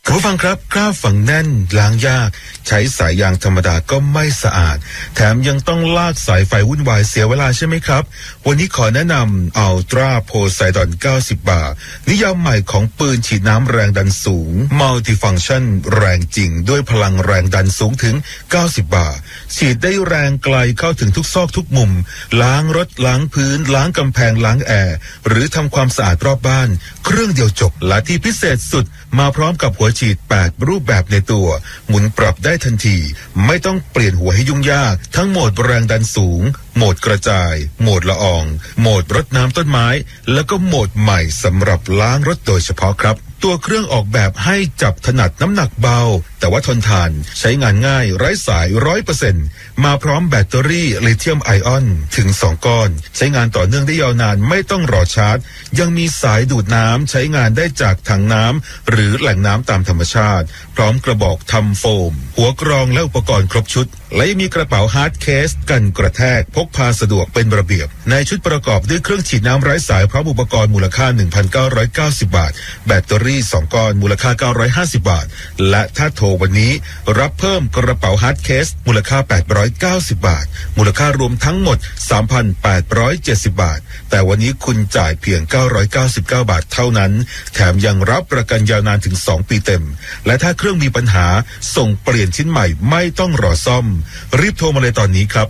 คุณผู้ฟังครับกล้าฝังแน่นล้างยากใช้สายยางธรรมดาก็ไม่สะอาดแถมยังต้องลากสายไฟวุ่นวายเสียเวลาใช่ไหมครับวันนี้ขอแนะนำอัลตราโพไซดอน90 บาทนิยามใหม่ของปืนฉีดน้ำแรงดันสูงมัลติฟังก์ชันแรงจริงด้วยพลังแรงดันสูงถึง90 บาทฉีดได้แรงไกลเข้าถึงทุกซอกทุกมุมล้างรถล้างพื้นล้างกำแพงล้างแอร์หรือทำความสะอาดรอบบ้านเครื่องเดียวจบและที่พิเศษสุดมาพร้อมกับหัวฉีด8รูปแบบในตัวหมุนปรับได้ทันทีไม่ต้องเปลี่ยนหัวให้ยุ่งยากทั้งโหมดแรงดันสูงโหมดกระจายโหมดละอองโหมดรดน้ำต้นไม้แล้วก็โหมดใหม่สำหรับล้างรถโดยเฉพาะครับตัวเครื่องออกแบบให้จับถนัดน้ำหนักเบาแต่ว่าทนทานใช้งานง่ายไร้สาย 100% มาพร้อมแบตเตอรี่ลิเธียมไอออนถึง2ก้อนใช้งานต่อเนื่องได้ยาวนานไม่ต้องรอชาร์จยังมีสายดูดน้ำใช้งานได้จากถังน้ำหรือแหล่งน้ำตามธรรมชาติพร้อมกระบอกทำโฟมหัวกรองและอุปกรณ์ครบชุดและยังมีกระเป๋าฮาร์ดเคสกันกระแทกพกพาสะดวกเป็นระเบียบในชุดประกอบด้วยเครื่องฉีดน้ำไร้สายพร้อมอุปกรณ์มูลค่า 1,990 บาทแบตเตอรี่2ก้อนมูลค่า950 บาทและถ้าโทรวันนี้รับเพิ่มกระเป๋าฮาร์ดเคสมูลค่า890 บาทมูลค่ารวมทั้งหมด 3,870 บาทแต่วันนี้คุณจ่ายเพียง999 บาทเท่านั้นแถมยังรับประกันยาวนานถึง2ปีเต็มและถ้าเครื่องมีปัญหาส่งเปลี่ยนชิ้นใหม่ไม่ต้องรอซ่อมรีบโทรมาเลยตอนนี้ครับ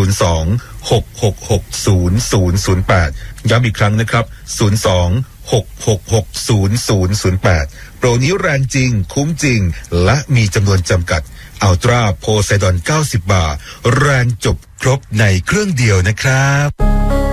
02-666-0008ย้ำอีกครั้งนะครับ02-666-0008โปรนี้แรงจริงคุ้มจริงและมีจำนวนจำกัดอัลตราโพไซดอน90 บาทแรงจบครบในเครื่องเดียวนะครับ